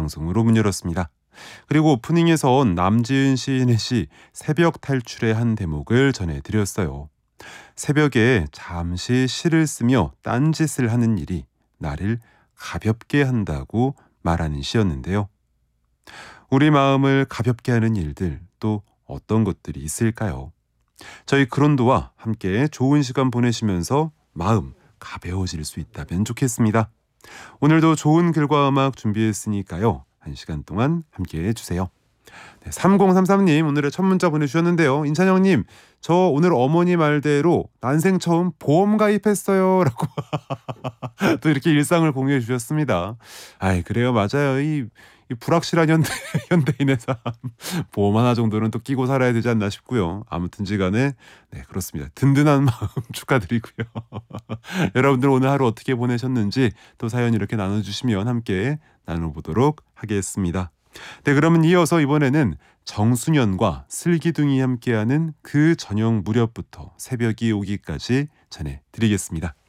방송으로 문 열었습니다. 그리고 오프닝에서 남지은 시인의 시 새벽 탈출의 한 대목을 전해드렸어요. 새벽에 잠시 시를 쓰며 딴짓을 하는 일이 나를 가볍게 한다고 말하는 시였는데요. 우리 마음을 가볍게 하는 일들 또 어떤 것들이 있을까요? 저희 그런도와 함께 좋은 시간 보내시면서 마음 가벼워질 수 있다면 좋겠습니다. 오늘도 좋은 글과 음악 준비했으니까요. 1시간 동안 함께해 주세요. 네, 3033님 오늘의 첫 문자 보내주셨는데요. 인찬영님, 저 오늘 어머니 말대로 난생 처음 보험 가입했어요 라고 또 이렇게 일상을 공유해 주셨습니다. 아이 그래요, 맞아요. 이 불확실한 현대인의 삶, 보험 하나 정도는 또 끼고 살아야 되지 않나 싶고요. 아무튼지간에 네 그렇습니다. 든든한 마음 축하드리고요. 여러분들 오늘 하루 어떻게 보내셨는지 또 사연 이렇게 나눠주시면 함께 나눠보도록 하겠습니다. 네, 그러면 이어서 이번에는 정수년과 슬기둥이 함께하는 그 저녁 무렵부터 새벽이 오기까지 전해드리겠습니다.